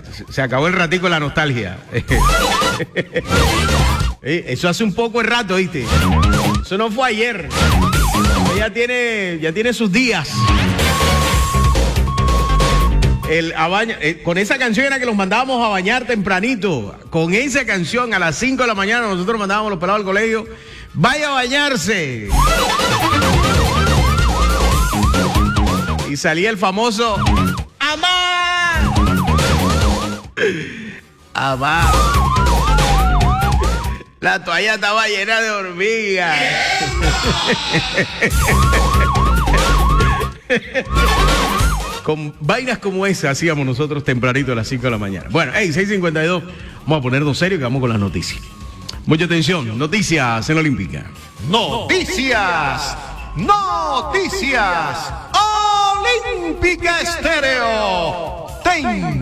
se acabó el ratico de la nostalgia. Eso hace un poco de rato, ¿viste? Eso no fue ayer. Ya tiene sus días. Con esa canción era que los mandábamos a bañar tempranito. Con esa canción a las 5 de la mañana nosotros mandábamos a los pelados al colegio. ¡Vaya a bañarse! Y salía el famoso ¡Amá! ¡Amá! La toalla estaba llena de hormigas. Con vainas como esa hacíamos nosotros tempranito a las 5 de la mañana. Bueno, 6:52. Vamos a ponernos serio que vamos con las noticias. Mucha atención. Noticias en la Olímpica. Noticias. Olímpica Estéreo te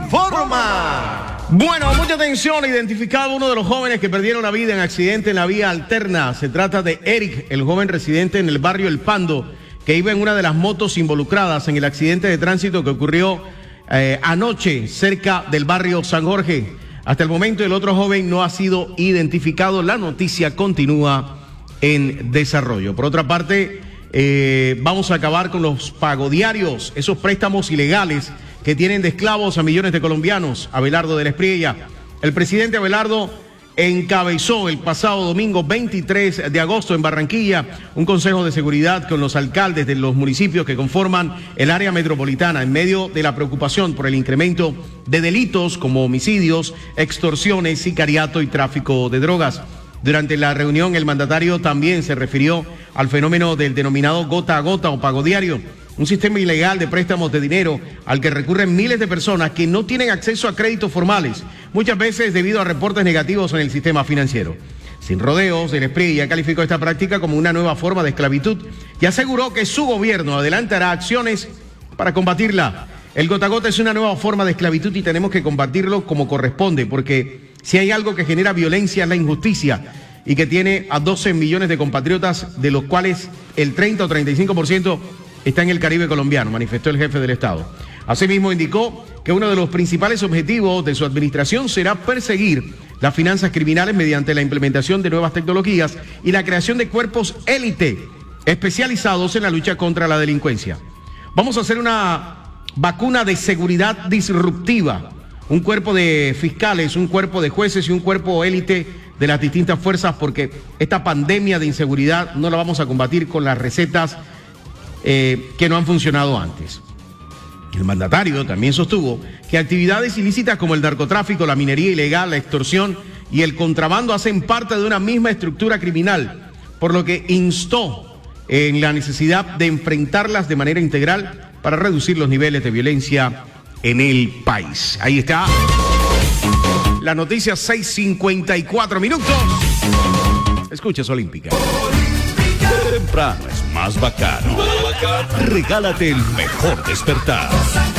informa. Bueno, mucha atención. Identificado uno de los jóvenes que perdieron la vida en accidente en la vía alterna. Se trata de Eric, el joven residente en el barrio El Pando, que iba en una de las motos involucradas en el accidente de tránsito que ocurrió anoche cerca del barrio San Jorge. Hasta el momento el otro joven no ha sido identificado. La noticia continúa en desarrollo. Por otra parte, vamos a acabar con los pagodiarios, esos préstamos ilegales que tienen de esclavos a millones de colombianos. Abelardo de la Espriella. El presidente Abelardo encabezó el pasado domingo 23 de agosto en Barranquilla un consejo de seguridad con los alcaldes de los municipios que conforman el área metropolitana en medio de la preocupación por el incremento de delitos como homicidios, extorsiones, sicariato y tráfico de drogas. Durante la reunión el mandatario también se refirió al fenómeno del denominado gota a gota o pago diario, un sistema ilegal de préstamos de dinero al que recurren miles de personas que no tienen acceso a créditos formales, muchas veces debido a reportes negativos en el sistema financiero. Sin rodeos, el Espriella calificó esta práctica como una nueva forma de esclavitud y aseguró que su gobierno adelantará acciones para combatirla. El gota a gota es una nueva forma de esclavitud y tenemos que combatirlo como corresponde, porque si hay algo que genera violencia es la injusticia y que tiene a 12 millones de compatriotas, de los cuales el 30 o 35% está en el Caribe colombiano, manifestó el jefe del Estado. Asimismo, indicó que uno de los principales objetivos de su administración será perseguir las finanzas criminales mediante la implementación de nuevas tecnologías y la creación de cuerpos élite especializados en la lucha contra la delincuencia. Vamos a hacer una vacuna de seguridad disruptiva, un cuerpo de fiscales, un cuerpo de jueces y un cuerpo élite de las distintas fuerzas, porque esta pandemia de inseguridad no la vamos a combatir con las recetas que no han funcionado antes. El mandatario también sostuvo que actividades ilícitas como el narcotráfico, la minería ilegal, la extorsión y el contrabando hacen parte de una misma estructura criminal, por lo que instó en la necesidad de enfrentarlas de manera integral para reducir los niveles de violencia en el país. Ahí está la noticia, 6:54 minutos. Escuchas Olímpica. Temprano es más bacano. Regálate el mejor despertar.